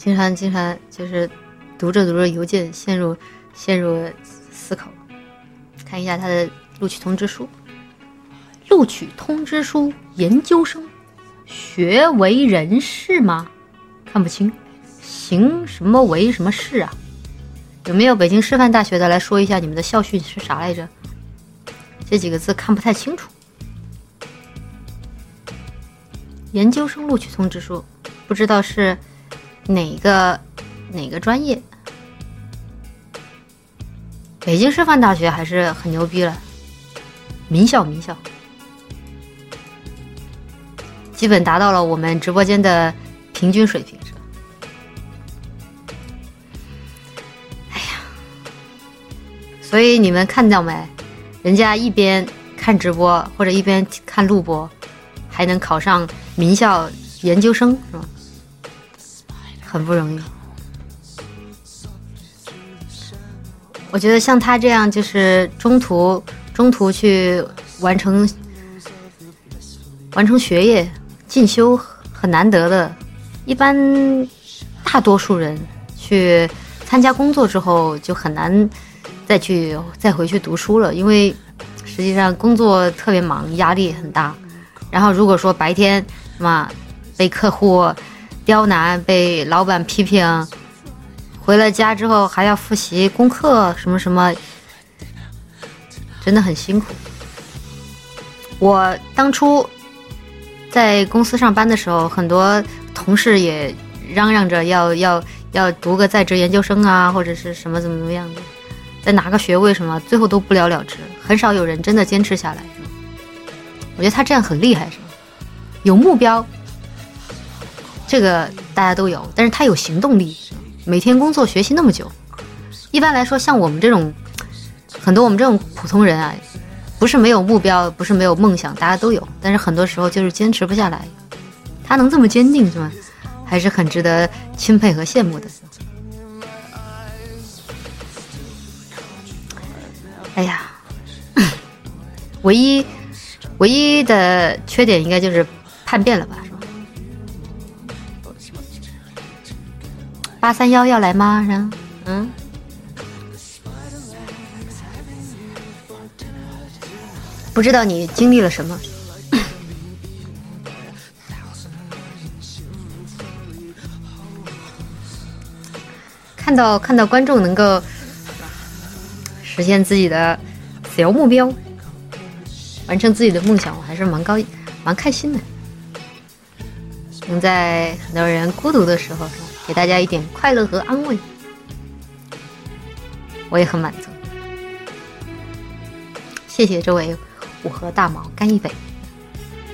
经常就是读着邮件陷入思考。看一下他的录取通知书，录取通知书，研究生，学为人士吗？看不清，行什么为什么事啊？有没有北京师范大学的来说一下你们的校训是啥来着？这几个字看不太清楚。研究生录取通知书，不知道是哪个专业。北京师范大学还是很牛逼了，名校，基本达到了我们直播间的平均水平，是吧？哎呀，所以你们看到没？人家一边看直播或者一边看录播，还能考上名校研究生，是吧？很不容易。我觉得像他这样，就是中途去完成学业进修很难得的。一般大多数人去参加工作之后就很难再回去读书了，因为实际上工作特别忙，压力很大。然后如果说白天被客户刁难，被老板批评，回了家之后还要复习功课什么什么，真的很辛苦。我当初在公司上班的时候，很多同事也嚷嚷着要读个在职研究生啊，或者是什么怎么样的，再拿个学位什么，最后都不了了之，很少有人真的坚持下来。我觉得他这样很厉害，是吧？有目标，这个大家都有，但是他有行动力。每天工作学习那么久，一般来说像我们这种很多我们这种普通人啊，不是没有目标，不是没有梦想，大家都有，但是很多时候就是坚持不下来。他能这么坚定，是吗？还是很值得钦佩和羡慕的。哎呀，唯一的缺点应该就是叛变了吧，是吧？831要来吗？不知道你经历了什么。看到观众能够实现自己的小目标，完成自己的梦想，我还是蛮开心的。能在很多人孤独的时候给大家一点快乐和安慰，我也很满足。谢谢这位我和大毛干一杯。